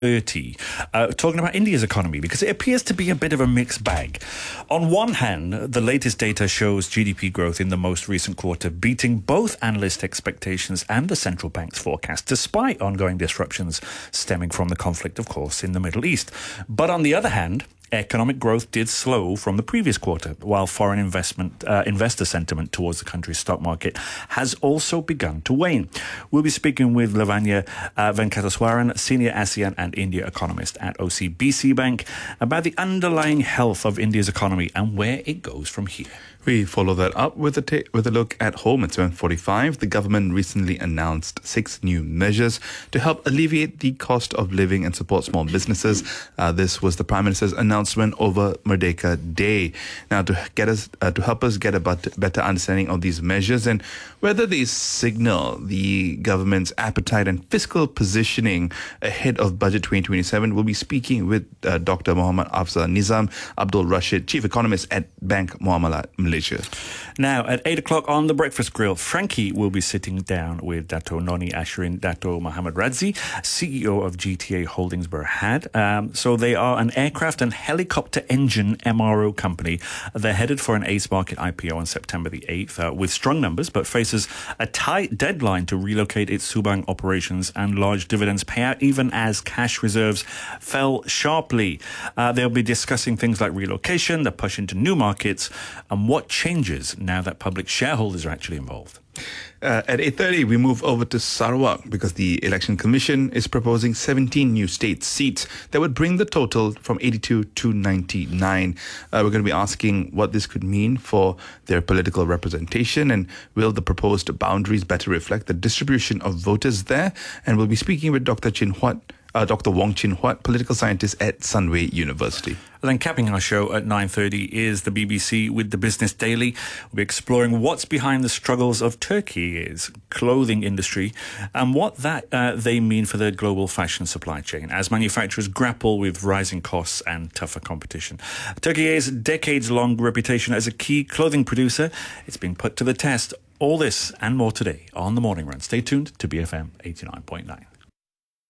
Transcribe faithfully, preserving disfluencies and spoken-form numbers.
thirty, uh, talking about India's economy, because it appears to be a bit of a mixed bag. On one hand, the latest data shows G D P growth in the most recent quarter beating both analyst expectations and the central bank's forecast, despite ongoing disruptions stemming from the conflict, of course, in the Middle East. But on the other hand, economic growth did slow from the previous quarter, while foreign investment uh, investor sentiment towards the country's stock market has also begun to wane. We'll be speaking with Lavanya uh, Venkataswaran, Senior ASEAN and India economist at O C B C Bank, about the underlying health of India's economy and where it goes from here. We follow that up with a, ta- with a look at home at seven forty-five. The government recently announced six new measures to help alleviate the cost of living and support small businesses. Uh, this was the Prime Minister's announcement over Merdeka Day. Now, to get us uh, to help us get a but- better understanding of these measures and whether they signal the government's appetite and fiscal positioning ahead of Budget twenty twenty-seven, we'll be speaking with uh, Doctor Muhammad Afzal Nizam Abdul Rashid, Chief Economist at Bank Muamalat Malaysia. Now, at eight o'clock on The Breakfast Grill, Frankie will be sitting down with Dato Noni Ashrin Dato Muhammad Radzi, C E O of G T A Holdings Berhad. Um, so they are an aircraft and helicopter engine M R O company. They're headed for an A C E market I P O on September the eighth uh, with strong numbers, but faces a tight deadline to relocate its Subang operations and large dividends payout, even as cash reserves fell sharply. Uh, they'll be discussing things like relocation, the push into new markets, and what changes now that public shareholders are actually involved. Uh, at eight thirty, we move over to Sarawak because the Election Commission is proposing seventeen new state seats that would bring the total from eighty-two to ninety-nine. Uh, we're going to be asking what this could mean for their political representation, and will the proposed boundaries better reflect the distribution of voters there? And we'll be speaking with Doctor Chin Huat, Uh, Doctor Wong Chin Huat, political scientist at Sunway University. Then capping our show at nine thirty is the B B C with the Business Daily. We'll be exploring what's behind the struggles of Turkey's clothing industry and what that uh, they mean for the global fashion supply chain as manufacturers grapple with rising costs and tougher competition. Turkey's decades-long reputation as a key clothing producer, it's been put to the test. All this and more today on The Morning Run. Stay tuned to B F M eighty-nine point nine.